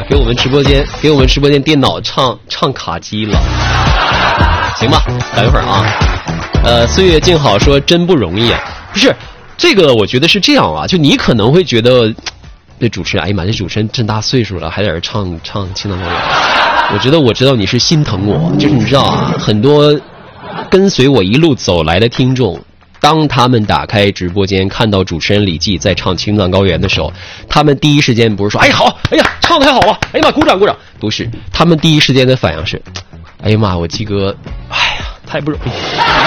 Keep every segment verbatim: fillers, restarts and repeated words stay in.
给我们直播间给我们直播间电脑唱唱卡机了。行吧，等一会儿啊。呃，岁月静好说真不容易啊，不是这个，我觉得是这样啊，就你可能会觉得这主持人，哎呀妈，这主持人这大岁数了，还在这唱唱青藏高原。我觉得我知道你是心疼我，就是你知道啊，很多跟随我一路走来的听众。当他们打开直播间看到主持人李记在唱青藏高原的时候，他们第一时间不是说哎好，哎呀唱得太好了，哎呀妈鼓掌鼓掌，不是，他们第一时间的反应是哎呀妈我鸡哥哎呀太不容易。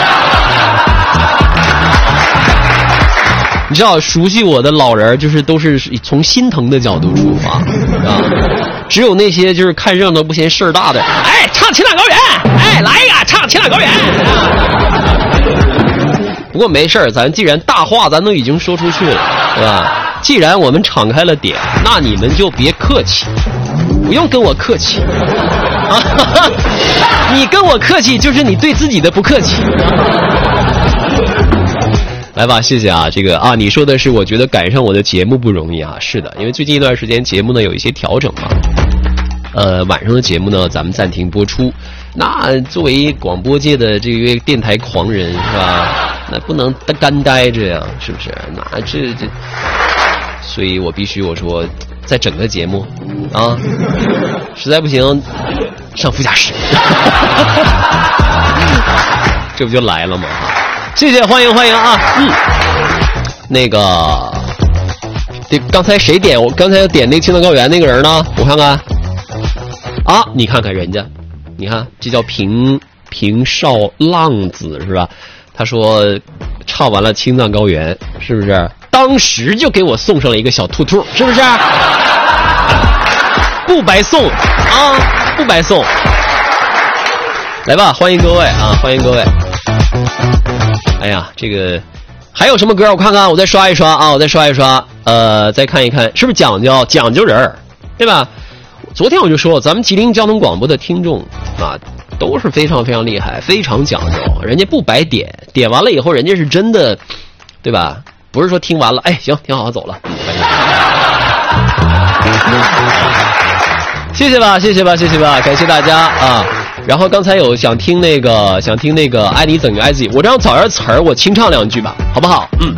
你知道熟悉我的老人就是都是从心疼的角度出发啊，只有那些就是看热闹不嫌事儿大的，哎唱青藏高原，哎来一个唱青藏高原。不过没事儿，咱既然大话咱都已经说出去了，对吧？既然我们敞开了点，那你们就别客气，不用跟我客气啊！你跟我客气就是你对自己的不客气。来吧，谢谢啊，这个啊，你说的是我觉得赶上我的节目不容易啊，是的，因为最近一段时间节目呢有一些调整嘛，呃，晚上的节目呢咱们暂停播出。那作为广播界的这个电台狂人是吧？那不能干待着呀，是不是？那这这，所以我必须我说，在整个节目啊，实在不行上副驾驶，这不就来了吗？谢谢，欢迎欢迎啊！嗯，那个，这刚才谁点？我刚才点那个青藏高原那个人呢？我看看，啊，你看看人家。你看，这叫平平少浪子是吧？他说唱完了青藏高原，是不是？当时就给我送上了一个小兔兔，是不是？不白送啊，不白送。来吧，欢迎各位啊，欢迎各位。哎呀，这个还有什么歌？我看看，我再刷一刷啊，我再刷一刷。呃，再看一看，是不是讲究讲究人，对吧？昨天我就说，咱们吉林交通广播的听众啊，都是非常非常厉害，非常讲究。人家不白点，点完了以后，人家是真的，对吧？不是说听完了，哎，行，挺好，走了。谢谢吧，谢谢吧，谢谢吧，感谢大家啊！然后刚才有想听那个，想听那个“爱你等于爱自己”，我这样找点词儿，我清唱两句吧，好不好？嗯。